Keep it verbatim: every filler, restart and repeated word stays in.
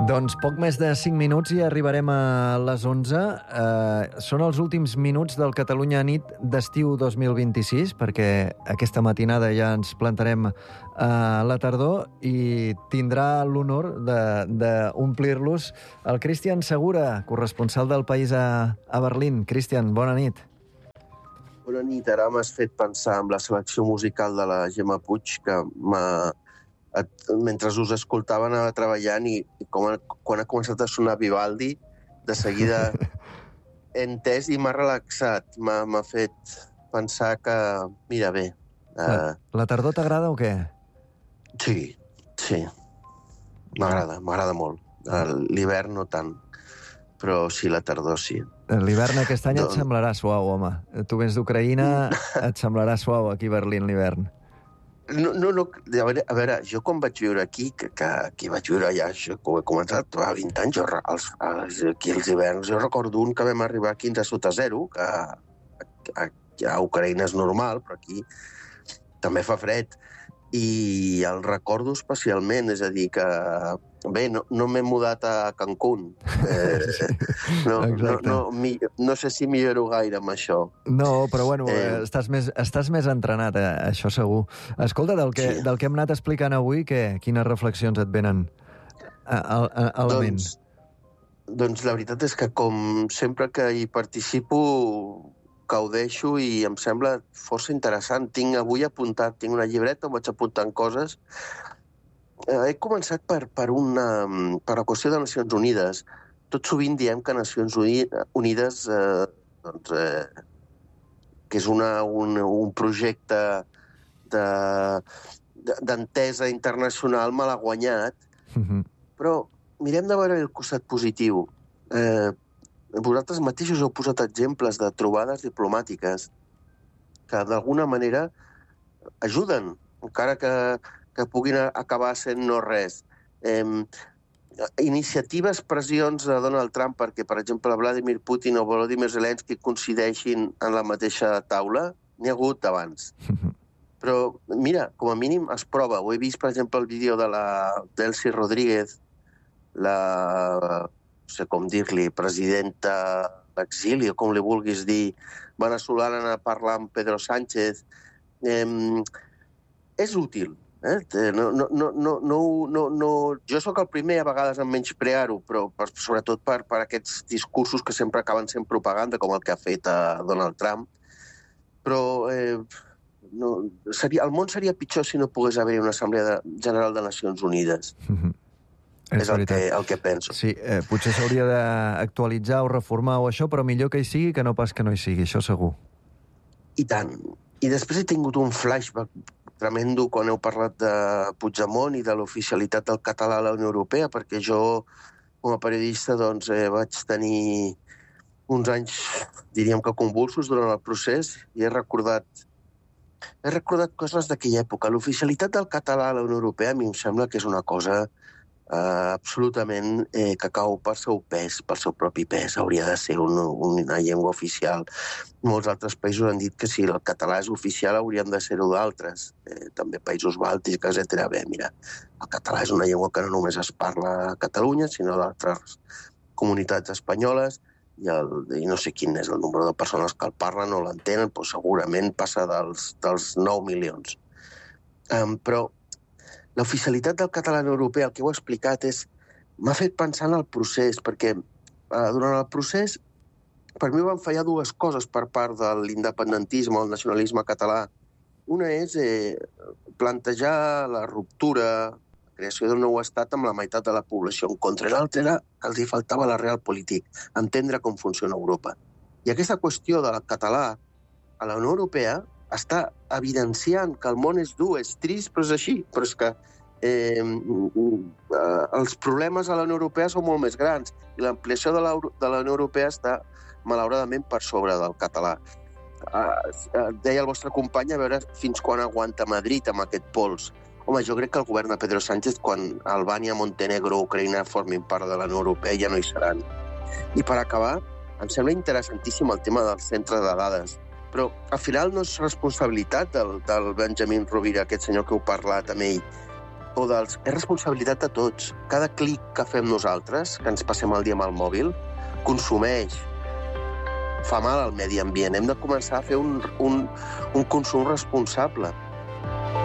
Doncs poc més de cinc minuts i arribarem a les onze. Eh, són els últims minuts del Catalunya Nit d'estiu dos mil vint-i-sis, perquè aquesta matinada ja ens plantarem a la tardor i tindrà l'honor d'omplir-los el Cristian Segura, corresponsal del País a, a Berlín. Cristian, bona nit. Bona nit. Ara m'has fet pensar en la selecció musical de la Gemma Puig, que m'ha... mentre us escoltava anava treballant i, i com a, quan ha començat a sonar Vivaldi, de seguida he entès i m'ha relaxat. M'ha fet pensar que, mira, bé... Uh... La, la tardor t'agrada o què? Sí, sí. M'agrada, m'agrada molt. L'hivern no tant, però sí, la tardor sí. L'hivern aquest any doncs... et semblarà suau, home. Tu vens d'Ucraïna, et semblarà suau aquí a Berlín l'hivern. No, no, no, a veure, a veure, jo quan vaig viure aquí, que, que aquí vaig viure ja, això, que ho he començat a vint anys, jo, els, els, aquí els hiverns, jo recordo un que vam arribar a quinze sota zero, que a, a, a Ucraïna és normal, però aquí també fa fred, i el recordo especialment, és a dir, que bé, no, no m'he mudat a Cancún. Eh, no, no, no, mi, no sé si milloro gaire amb això. No, però bueno, eh, estàs, més, estàs més entrenat, eh, això segur. Escolta, del que, sí. del que hem anat explicant avui, què, quines reflexions et venen a, a, a, a la ment? Doncs, doncs la veritat és que com sempre que hi participo gaudeixo i em sembla força interessant. Tinc avui apuntat, tinc una llibreta on vaig apuntant coses. Eh, he començat per, per, una, per la qüestió de Nacions Unides. Tot sovint diem que Nacions Unides eh, doncs, eh, que és una, un, un projecte de, de, d'entesa internacional mal guanyat, mm-hmm. però mirem de veure el costat positiu. Eh, vosaltres mateixos heu posat exemples de trobades diplomàtiques que d'alguna manera ajuden, encara que, que puguin acabar sent no res. Eh, iniciatives, pressions de Donald Trump perquè, per exemple, Vladimir Putin o Volodymyr Zelensky coincideixin en la mateixa taula, n'hi ha hagut abans. Però, mira, com a mínim es prova. Ho he vist, per exemple, el vídeo de la Delcy Rodríguez, la... no sé com dir-li, presidenta d'exili, o com li vulguis dir, veneçolana, parlar amb Pedro Sánchez. Eh, és útil. Eh? No, no, no, no, no, no, no... Jo sóc el primer a vegades en menysprear-ho, però per, sobretot per, per aquests discursos que sempre acaben sent propaganda, com el que ha fet a Donald Trump. Però eh, no, seria, el món seria pitjor si no pogués haver una Assemblea General de Nacions Unides. Mm-hmm. És, és el que, el que penso. Sí, eh, potser s'hauria d'actualitzar o reformar o això, però millor que hi sigui que no pas que no hi sigui, això segur. I tant. I després he tingut un flashback tremendo quan heu parlat de Puigdemont i de l'oficialitat del català a la Unió Europea, perquè jo, com a periodista, doncs, eh, vaig tenir uns anys, diríem que convulsos durant el procés, i he recordat, he recordat coses d'aquella època. L'oficialitat del català a la Unió Europea a mi em sembla que és una cosa Uh, absolutament eh, que cau per seu pes, per seu propi pes. Hauria de ser un, una llengua oficial. Molts altres països han dit que si el català és oficial haurien de ser-ho d'altres. Eh, també països bàltics, etcètera. Bé, mira, el català és una llengua que no només es parla a Catalunya, sinó d'altres comunitats espanyoles, i, el, i no sé quin és el nombre de persones que el parlen o l'entenen, però segurament passa dels, dels nou milions. Um, però l'oficialitat del català europeu, el que heu explicat, és m'ha fet pensar en el procés, perquè eh, durant el procés per mi van fallar dues coses per part de l'independentisme o el nacionalisme català. Una és eh, plantejar la ruptura, la creació d'un nou estat amb la meitat de la població en contra. L'altra era que els hi faltava la realpolitik, entendre com funciona Europa. I aquesta qüestió del català a la Unió Europea està evidenciant que el món és dur, és trist, però és així. Però és que eh, els problemes a la Unió Europea són molt més grans i l'ampliació de la, de la Unió Europea està, malauradament, per sobre del català. Eh, deia el vostre company, a veure fins quan aguanta Madrid amb aquest pols. Home, jo crec que el govern de Pedro Sánchez, quan Albània, Montenegro, Ucraïna formin part de la Unió Europea, ja no hi seran. I per acabar, em sembla interessantíssim el tema del centre de dades. Però al final no és responsabilitat del, del Benjamin Rovira, aquest senyor que heu parlat amb ell. o dels... És responsabilitat de tots. Cada clic que fem nosaltres, que ens passem el dia amb el mòbil, consumeix, fa mal al medi ambient. Hem de començar a fer un, un, un consum responsable.